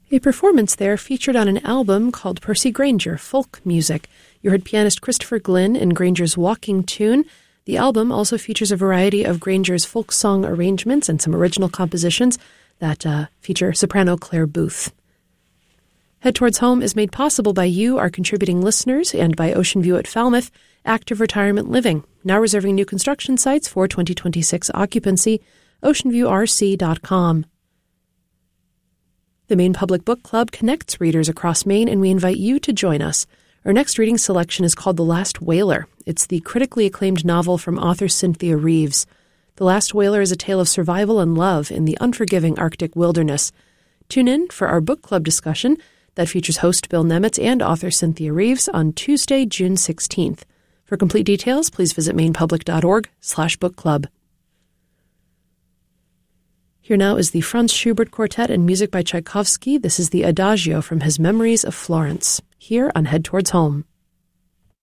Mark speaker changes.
Speaker 1: A performance there featured on an album called Percy Grainger, Folk Music. You heard pianist Christopher Glynn in Grainger's Walking Tune. The album also features a variety of Grainger's folk song arrangements and some original compositions that feature soprano Claire Booth. Head Towards Home is made possible by you, our contributing listeners, and by Ocean View at Falmouth, Active Retirement Living, now reserving new construction sites for 2026 occupancy, oceanviewrc.com. The Maine Public Book Club connects readers across Maine, and we invite you to join us. Our next reading selection is called The Last Whaler. It's the critically acclaimed novel from author Cynthia Reeves. The Last Whaler is a tale of survival and love in the unforgiving Arctic wilderness. Tune in for our book club discussion that features host Bill Nemitz and author Cynthia Reeves on Tuesday, June 16th. For complete details, please visit mainepublic.org/bookclub. Here now is the Franz Schubert Quartet and music by Tchaikovsky. This is the Adagio from his Memories of Florence, here on Head Towards Home.